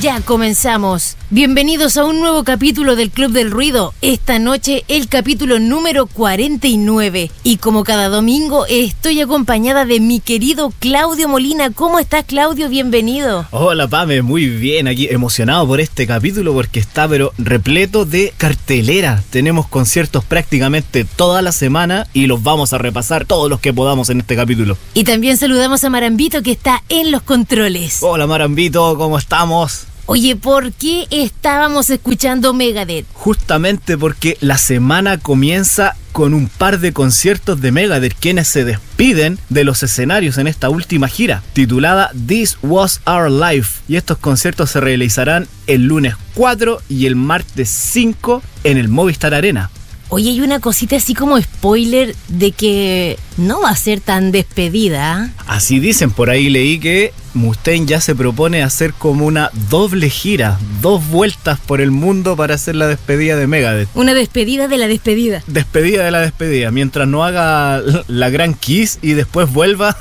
Ya comenzamos. Bienvenidos a un nuevo capítulo del Club del Ruido. Esta noche el capítulo número 49. Y como cada domingo estoy acompañada de mi querido Claudio Molina. ¿Cómo estás, Claudio? Bienvenido. Hola, Pame, muy bien. Aquí emocionado por este capítulo porque está pero repleto de cartelera. Tenemos conciertos prácticamente toda la semana y los vamos a repasar todos los que podamos en este capítulo. Y también saludamos a Marambito, que está en los controles. Hola, Marambito, ¿cómo estamos? Oye, ¿por qué estábamos escuchando Megadeth? Justamente porque la semana comienza con un par de conciertos de Megadeth, quienes se despiden de los escenarios en esta última gira, titulada This Was Our Life. Y estos conciertos se realizarán el lunes 4 y el martes 5 en el Movistar Arena. Oye, hay una cosita así como spoiler de que no va a ser tan despedida. Así dicen, por ahí leí que Mustaine ya se propone hacer como una doble gira, 2 vueltas por el mundo para hacer la despedida de Megadeth. Una despedida de la despedida. Despedida de la despedida, mientras no haga la gran Kiss y después vuelva.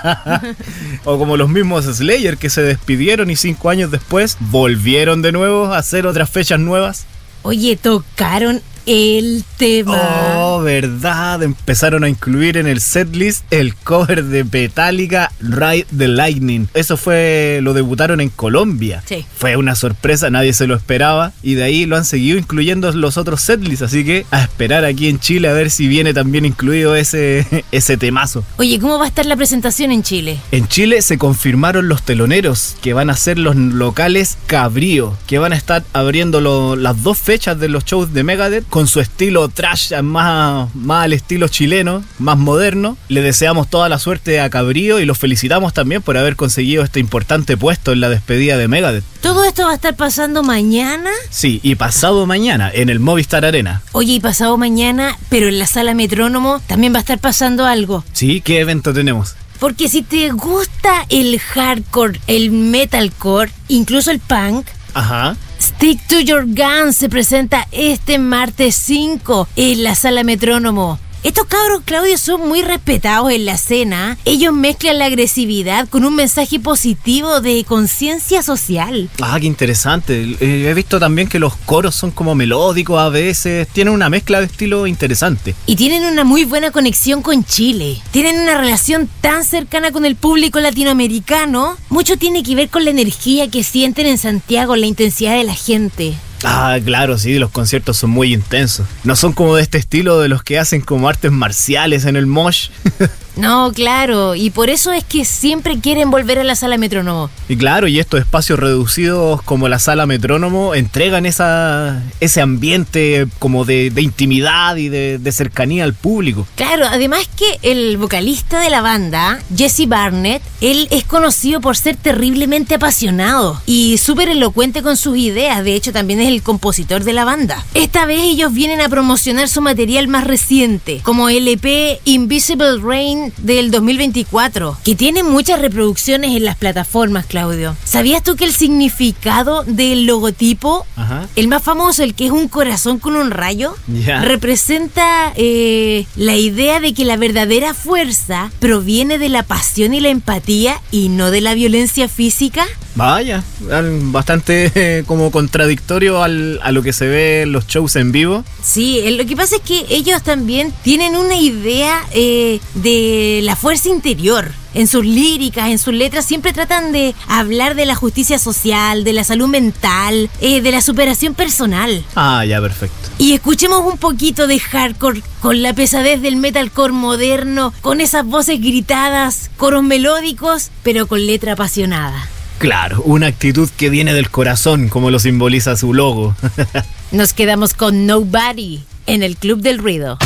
O como los mismos Slayer que se despidieron y 5 años después volvieron de nuevo a hacer otras fechas nuevas. Oye, tocaron el tema. Oh, verdad, empezaron a incluir en el setlist el cover de Metallica, Ride the Lightning. Eso lo debutaron en Colombia. Sí. Fue una sorpresa, nadie se lo esperaba y de ahí lo han seguido incluyendo los otros setlists, así que a esperar aquí en Chile a ver si viene también incluido ese temazo. Oye, ¿cómo va a estar la presentación en Chile? En Chile se confirmaron los teloneros, que van a ser los locales Cabrío, que van a estar abriendo las 2 fechas de los shows de Megadeth con su estilo trash, más al estilo chileno, más moderno. Le deseamos toda la suerte a Cabrío y los felicitamos también por haber conseguido este importante puesto en la despedida de Megadeth. ¿Todo esto va a estar pasando mañana? Sí, y pasado mañana en el Movistar Arena. Oye, y pasado mañana, pero en la sala Metrónomo también va a estar pasando algo. Sí, ¿qué evento tenemos? Porque si te gusta el hardcore, el metalcore, incluso el punk, ajá, Stick to Your Guns se presenta este martes 5 en la sala Metrónomo. Estos cabros, Claudio, son muy respetados en la escena. Ellos mezclan la agresividad con un mensaje positivo de conciencia social. Ah, qué interesante. He visto también que los coros son como melódicos a veces. Tienen una mezcla de estilo interesante. Y tienen una muy buena conexión con Chile. Tienen una relación tan cercana con el público latinoamericano. Mucho tiene que ver con la energía que sienten en Santiago, la intensidad de la gente. Ah, claro, sí, los conciertos son muy intensos. No son como de este estilo de los que hacen como artes marciales en el mosh. No, claro, y por eso es que siempre quieren volver a la sala Metrónomo. Y claro, y estos espacios reducidos como la sala Metrónomo entregan ese ambiente como de intimidad y de cercanía al público. Claro, además que el vocalista de la banda, Jesse Barnett, él es conocido por ser terriblemente apasionado y súper elocuente con sus ideas. De hecho, también es el compositor de la banda. Esta vez ellos vienen a promocionar su material más reciente, como el EP Invisible Rain del 2024, que tiene muchas reproducciones en las plataformas, Claudio. ¿Sabías tú que el significado del logotipo, ajá, el más famoso, el que es un corazón con un rayo, representa la idea de que la verdadera fuerza proviene de la pasión y la empatía y no de la violencia física? Vaya, bastante como contradictorio a lo que se ve en los shows en vivo. Sí, lo que pasa es que ellos también tienen una idea de la fuerza interior. En sus líricas, en sus letras, siempre tratan de hablar de la justicia social, de la salud mental, de la superación personal. Ah, ya, perfecto. Y escuchemos un poquito de hardcore con la pesadez del metalcore moderno, con esas voces gritadas, coros melódicos, pero con letra apasionada. Claro, una actitud que viene del corazón, como lo simboliza su logo. Nos quedamos con Nobody en el Club del Ruido.